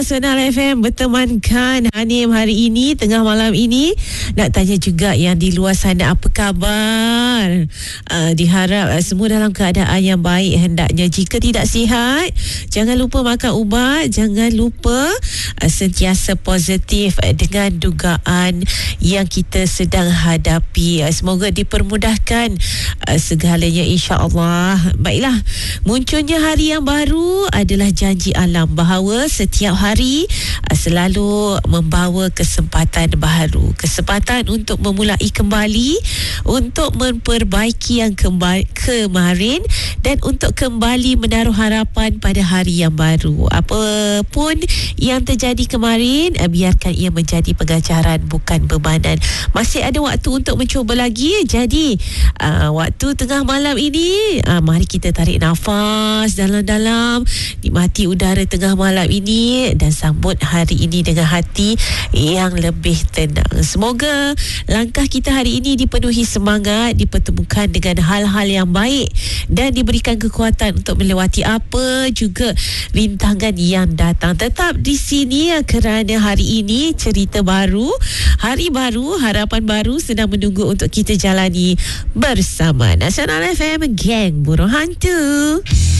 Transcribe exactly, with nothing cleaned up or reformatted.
Nasional F M bertemankan Hanim hari ini, tengah malam ini. Nak tanya juga yang di luar sana, apa khabar? Uh, diharap uh, semua dalam keadaan yang baik hendaknya. Jika tidak sihat, jangan lupa makan ubat. Jangan lupa uh, sentiasa positif uh, dengan dugaan yang kita sedang hadapi. Uh, semoga dipermudahkan uh, segalanya, insya-Allah. Baiklah, munculnya hari yang baru adalah janji alam bahawa setiap hari hari selalu membawa kesempatan baru, kesempatan untuk memulai kembali, untuk memperbaiki yang kembali, kemarin, dan untuk kembali menaruh harapan pada hari yang baru. Apapun yang terjadi kemarin, biarkan ia menjadi pengajaran, bukan bebanan. Masih ada waktu untuk mencuba lagi. Jadi uh, waktu tengah malam ini, uh, mari kita tarik nafas dalam-dalam, nikmati udara tengah malam ini, dan sambut hari ini dengan hati yang lebih tenang. Semoga langkah kita hari ini dipenuhi semangat, dipertemukan dengan hal-hal yang baik, dan diberikan kekuatan untuk melewati apa juga rintangan yang datang. Tetap di sini kerana hari ini cerita baru, hari baru, harapan baru sedang menunggu untuk kita jalani bersama. Nasional F M, geng burung hantu.